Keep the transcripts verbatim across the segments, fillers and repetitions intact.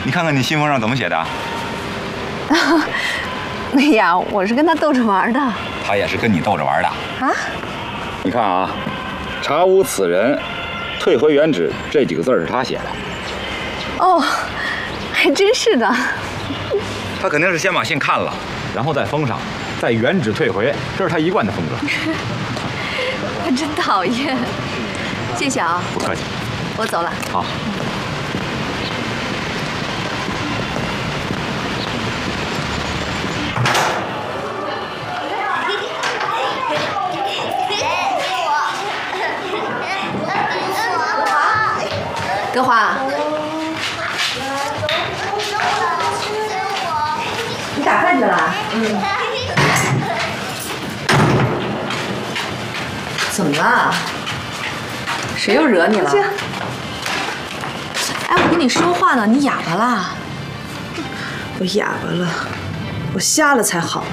你看看你信封上怎么写的？ 哎呀，我是跟他逗着玩的。 他也是跟你逗着玩的啊？ 你看啊，查无此人，退回原址这几个字是他写的。 哦，还真是的。 他肯定是先把信看了，然后再封上，再原址退回，这是他一贯的风格。 他真讨厌。谢谢啊。 不客气。 我走了。 好。 德华，你打饭去了？嗯。怎么了？谁又惹你了？哎，我跟你说话呢，你哑巴啦？ 我哑巴了，我瞎了才好。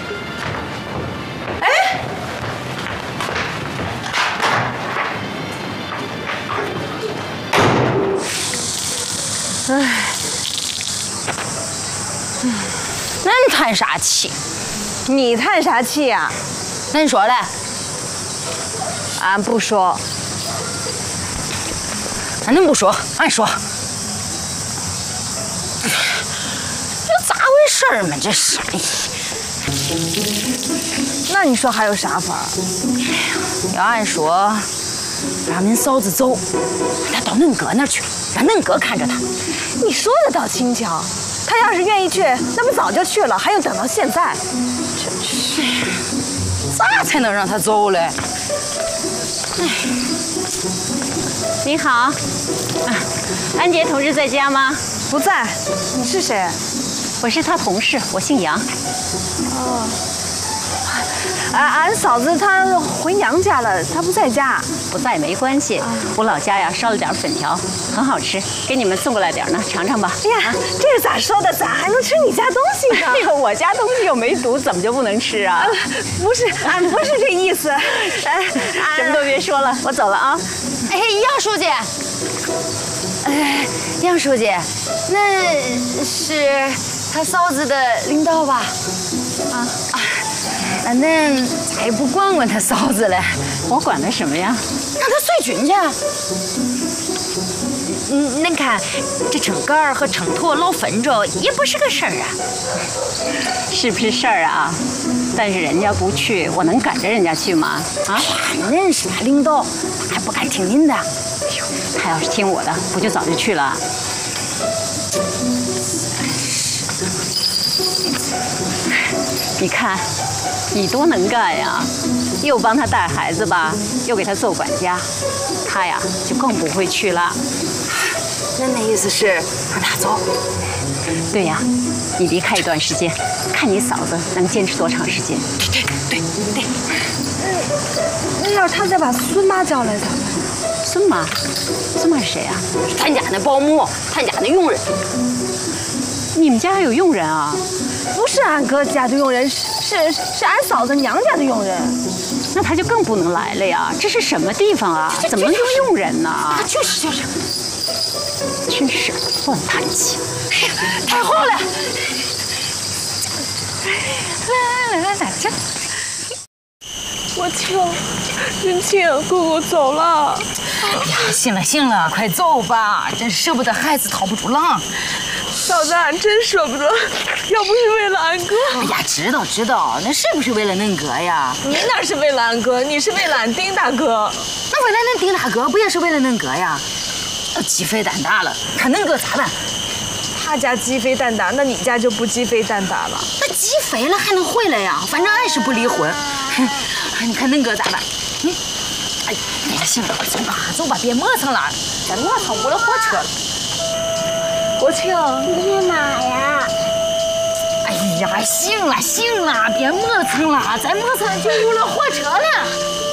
哎，哎， 恁叹啥气？ 你叹啥气呀？ 恁说嘞？ 俺不说。 那恁不说，俺说。这咋回事儿嘛？这是。 那你说还有啥法？ 要按说，让恁嫂子走，她到恁哥那儿去，让恁哥看着她。 你说的倒轻巧，她要是愿意去，那不早就去了，还用等到现在？真是， 咋才能让她走嘞？哎，你好，啊，安杰同志在家吗？ 不在。你是谁？ 我是他同事，我姓杨。 哦。俺俺嫂子她回娘家了，她不在家。 不在没关系，啊、我老家呀烧了点粉条，很好吃，给你们送过来点呢，尝尝吧。 哎呀，啊、这是咋说的？咋还能吃你家东西呢？ 哎呦，我家东西又没毒，怎么就不能吃啊？ 呃、不是，俺不是这意思。哎， 什么都别说了，我走了啊。哎，杨书记。哎，杨书记，那是他嫂子的领导吧？啊啊，那恁咋也不管管他嫂子嘞？我管他什么呀？让他随军去。嗯，恁看这称杆儿和称砣老分着，也不是个事儿啊。是不是事儿啊？但是人家不去，我能赶着人家去吗？啊，恁是他领导，还不敢听您的。他要是听我的，不就早就去了？你看，你多能干呀！又帮他带孩子吧，又给他做管家，他呀就更不会去了。那那意思是让他走？对呀，你离开一段时间，看你嫂子能坚持多长时间。对对对对。 那要是他再把孙妈叫来咋办？ 孙妈，孙妈是谁啊？是咱家那保姆，咱家那佣人。你们家还有佣人啊？ 不是俺哥家的佣人，是是是俺嫂子娘家的佣人。 那他就更不能来了呀！这是什么地方啊？怎么能用佣人呢？就是就是，真是乱叹气。太好了！来来来来，这。 我亲，云清，姑姑走了。 哎呀，行了行了，快走吧，真舍不得孩子套不住狼。 嫂子，俺真舍不得，要不是为了俺哥。 哎呀，知道知道，那是不是为了恁哥呀？ 你哪是为了俺哥，你是为了俺丁大哥。 那为了恁丁大哥，不也是为了恁哥呀？鸡飞蛋打了，看恁哥咋办？ 他家鸡飞蛋打，那你家就不鸡飞蛋打了？ 那鸡飞了还能回来呀？反正俺是不离婚。你看恁哥咋办？嗯，哎，哎呀，行了，走吧，走吧，别磨蹭了，再磨蹭误了火车了。 国庆， 你去哪呀？ 哎呀，行了行了，别磨蹭了，再磨蹭就误了火车了。